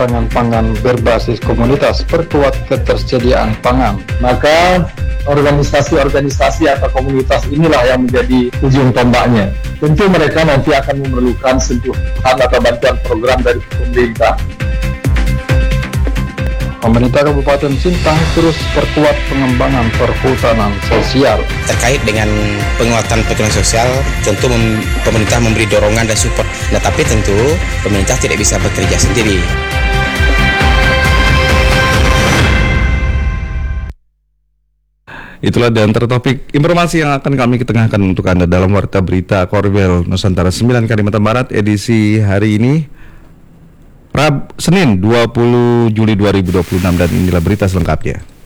pangan berbasis komunitas, perkuat ketersediaan pangan. Maka organisasi-organisasi atau komunitas inilah yang menjadi ujung tombaknya. Tentu mereka nanti akan memerlukan sentuhan atau bantuan program dari pemerintah. Pemerintah Kabupaten Sintang terus perkuat pengembangan perhutanan sosial. Terkait dengan penguatan perhutanan sosial, tentu pemerintah memberi dorongan dan support. Nah, tapi tentu pemerintah tidak bisa bekerja sendiri. Itulah di antara topik informasi yang akan kami ketengahkan untuk Anda dalam Warta Berita Korbel Nusantara 9 Kalimantan Barat edisi hari ini Senin 20 Juli 2026, dan inilah berita selengkapnya.